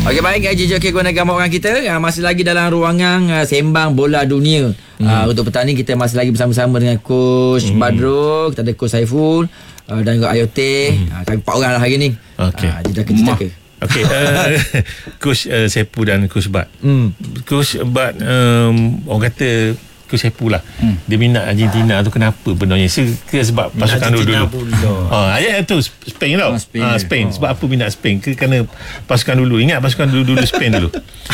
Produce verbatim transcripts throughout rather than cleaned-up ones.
Okey, baik, Haji Joki guna gambar orang kita. Uh, masih lagi dalam ruangan uh, sembang bola dunia. Hmm. Uh, untuk petang ni kita masih lagi bersama-sama dengan Coach hmm. Badro, kita ada Coach Saiful uh, dan juga Ayote. Hmm. Uh, empat orang lah hari ni. Okey. Uh, Jeda kita. Okey, uh, Coach uh, Sepu dan Coach Bad. Hmm. Coach Bad, um, orang kata Coach Sepu lah. Hmm. Dia minat Argentina tu kenapa benarnya? Ke sebab minat pasukan dulu-dulu? Ah, ayat tu Spain tau. Ah, Spain. Ah, Spain. Oh. Sebab apa minat Spain? Ke kerana pasukan dulu. Ingat pasukan dulu-dulu Spain dulu.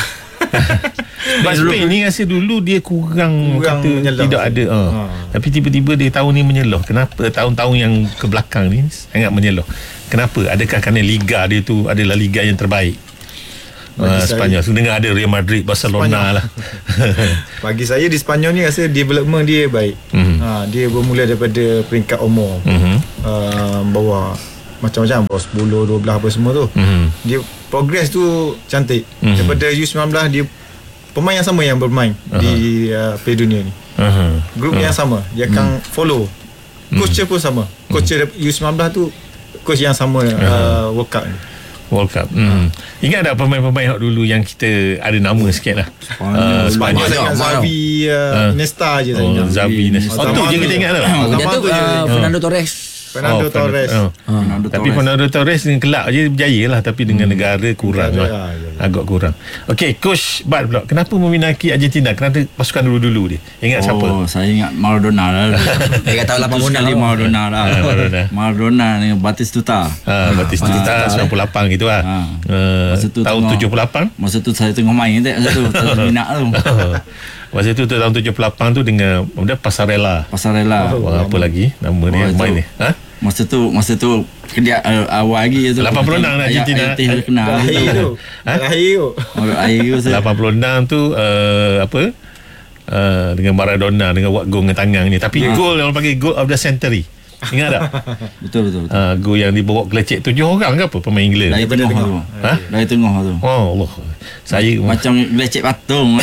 Sebab Spain ni rasa dulu dia kurang, kurang kata menyelah. Tidak ada. Ah. Ha. Tapi tiba-tiba dia tahun ni menyelah. Kenapa tahun-tahun yang ke belakang ni sangat menyelah? Kenapa? Adakah kerana liga dia tu adalah liga yang terbaik? Uh, Sepanyol. So, dengar ada Real Madrid, Barcelona Spanyol lah. Bagi saya di Sepanyol ni rasa development dia baik. Mm-hmm. Ha, dia bermula daripada peringkat umur. Mm-hmm. Uh, bawah macam-macam bawah sepuluh, dua belas apa semua tu. Mm-hmm. Dia progress tu cantik. Mm-hmm. Daripada U sembilan belas dia pemain yang sama yang bermain uh-huh. di uh, Piala Dunia ni. Uh-huh. Grup uh-huh. yang sama. Dia akan mm. follow. Coach mm. pun sama. Coach mm. U sembilan belas tu coach yang sama uh-huh. uh, World Cup ni. World Cup. Hmm. Ingat tak pemain-pemain dulu yang kita ada nama sikit lah? Uh, Sepanyol saya ingat Xavi, uh, Nesta je saya ingat. Oh, Xavi, Nesta. Oh, tu je kita ingat tu. Yang tu Fernando Torres. Fernando oh, Torres. Oh. Fernando tapi Torres. Fernando Torres dengan kelab je berjaya lah. Tapi dengan hmm. negara kurang lah. Ya, ya, ya. Agak kurang. Okey, Coach Bad pula. Kenapa meminati Argentina? Kenapa pasukan dulu-dulu dia? Ingat oh, siapa? Oh, saya ingat Maradona lah. Saya kata lapan puluh enam Maradona lah. Maradona. Maradona dengan Batistuta. Ha, Batistuta sembilan puluh lapan gitu lah. Ha. Uh, tahun tengok, tujuh puluh lapan. Masa tu saya tengah main tak? Masa tu saya minat tu. Masa tu tahun tujuh puluh lapan tu dengan kemudian Pasarela. Pasarela. Oh, apa lagi nama oh, dia main ni? Ha? Masa tu masa tu kerja uh, awal lagi tu. lapan puluh enam Argentina. Ayat kenal. Lahir tu. Lahir tu. Lahir tu. lapan puluh enam tu uh, apa? Uh, dengan Maradona dengan buat gol dengan tangan ni. Tapi yeah. gol yang panggil goal of the century. Ingat tak? Betul betul. betul. Uh, gol yang dibawa kelecek tujuh orang ke apa pemain England. Dari tengah tu. Ha? Dari tengah tu. Oh Allah. Saya macam lecek patung.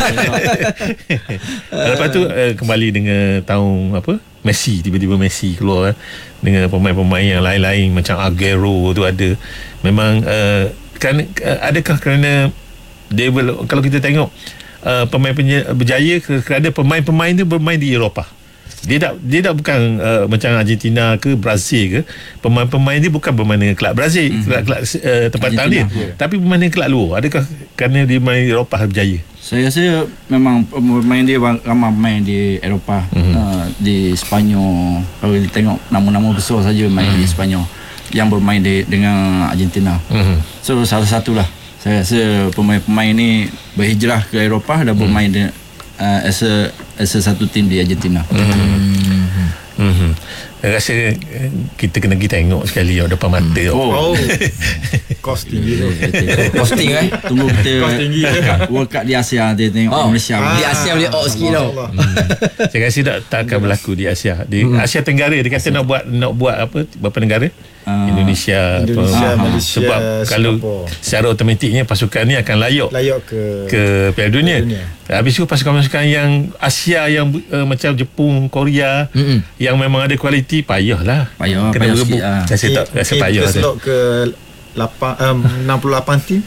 Lepas tu uh, kembali dengan tahun apa? Messi, tiba-tiba Messi keluar eh, dengan pemain-pemain yang lain-lain macam Aguero tu ada. Memang uh, kerana uh, adakah kerana dia ber, kalau kita tengok uh, pemain berjaya kerana pemain-pemain tu bermain di Eropah. Dia tak dia tak bukan uh, macam Argentina ke Brazil ke, pemain-pemain dia bukan bermain dengan kelab Brazil, mm-hmm. kelab-kelab uh, tempatan dia, yeah. tapi bermain dengan kelab luar. Adakah kerana dia main di Eropah berjaya? Saya rasa memang pemain dia ramai main di Eropah, mm-hmm. uh, di Sepanyol. Kalau kita tengok nama-nama besar saja main mm-hmm. di Sepanyol yang bermain di, dengan Argentina. Mm-hmm. So salah satulah saya rasa pemain-pemain ni berhijrah ke Eropah dan mm-hmm. bermain di, uh, as a as a satu tim di Argentina. Mm-hmm. Mm-hmm. Saya rasa kita kena pergi tengok sekali oh, depan mata. Oh. oh. Kos tinggi tu. Kos tinggi eh. Tunggu kita Kos tinggi World Cup di Asia dia tengok oh. Malaysia. Ah. Di Asia boleh out sikit tau. Hmm. Saya rasa tak, tak akan berlaku di Asia. Di hmm. Asia Tenggara dia kata nak buat nak buat apa berapa negara? Uh, Indonesia, Indonesia apa, Malaysia, sebab kalau Singapore. Secara automatiknya pasukan ni akan layak layak ke ke Piala Dunia. Dunia. Habis tu pasukan-pasukan yang Asia yang uh, macam Jepun, Korea mm-hmm. yang memang ada kualiti payahlah. Payah, kena berebut. Ah. Saya tak rasa payah. Kita slot ke lapan, um, enam puluh lapan tim.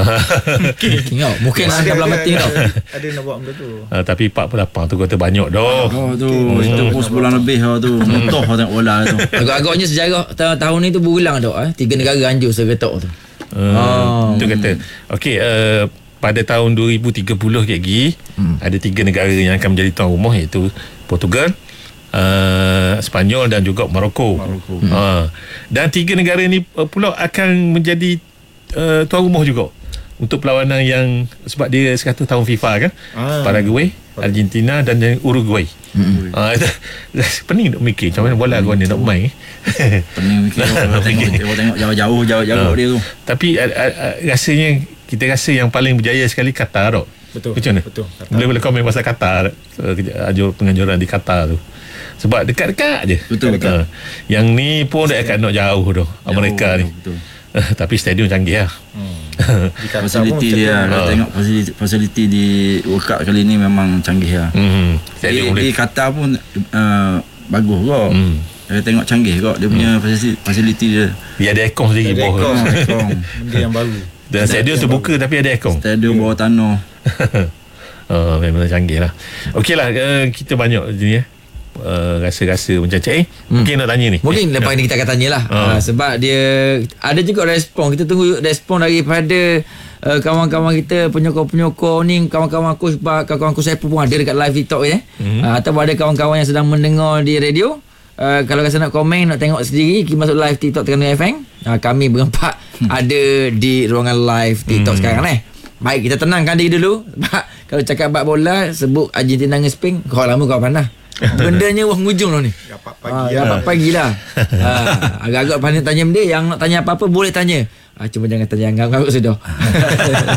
Tengok mungkin ada belah mati tau. Ada nak buat benda tu. Uh, tapi empat puluh lapan tu kata banyak dah. Oh tu okay. Itu pun sebulan lebih tu. Mentoh tengok bola tu. Agak-agaknya sejarah tahun ni tu berulang dak eh. Tiga negara anjur segetok tu. Uh, oh. Tu kata. Okey, uh, pada tahun dua ribu tiga puluh lagi hmm. ada tiga negara yang akan menjadi tuan rumah iaitu Portugal, Uh, Sepanyol dan juga Morocco. Morocco. Hmm. Uh, dan tiga negara ni uh, pula akan menjadi uh, tuan rumah juga untuk perlawanan yang sebab dia seratus tahun FIFA kan. Ah. Paraguay, Argentina dan Uruguay. Hmm. Uh, pening nak mikir macam mana bola kau ni nak main. Pening mikir tengok tengok jauh-jauh jauh-jauh uh. dia tu. Tapi uh, uh, rasanya kita rasa yang paling berjaya sekali Qatar tak? Betul. Macam mana? Betul. Boleh-boleh komen pasal Qatar, uh, ajur penganjuran di Qatar tu. Sebab dekat-dekat je. Betul betul. Uh, yang ni pun dah akan nak jauh dah Amerika ni. Betul. Uh, tapi stadium canggih lah. Hmm. Fasiliti dia, kalau uh. tengok fasiliti, fasiliti di World Cup kali ni memang canggih lah. Hmm. Di, di Qatar pun uh, bagus kok. Hmm. Saya tengok canggih kok dia punya fasiliti, fasiliti dia. Dia ada aircon sendiri Ada bawah. aircon. Benda yang baru. Dan stadium terbuka tapi ada aircon. Stadium bawah tanah. Oh, memang canggih lah. Okey lah, uh, kita banyak ni ya. Uh, rasa-rasa macam eh hmm. mungkin nak tanya ni. Mungkin lepas ni kita akan tanyalah. Uh. Uh, sebab dia ada juga respon. Kita tunggu respon daripada uh, kawan-kawan kita, penyokong-penyokong ni, kawan-kawan coach Bak, kawan-kawan coach Saiful pun ada dekat live TikTok ya. Hmm. Uh, atau ada kawan-kawan yang sedang mendengar di radio. Uh, kalau rasa nak komen, nak tengok sendiri, kita masuk live TikTok Terengganu F M. Uh, kami berempat hmm. ada di ruangan live TikTok hmm. sekarang eh. Baik, kita tenangkan diri dulu. Kalau cakap bab bola, sebut Argentina dengan Spain, kau lama kau panah. Bendanya wah ngujung lah ni. Rapat pagi ha, lah. Rapat pagi lah. ha, Agak-agak pandai tanya benda. Yang nak tanya apa-apa boleh tanya. ha, Cuma jangan tanya anggap-anggap sudah.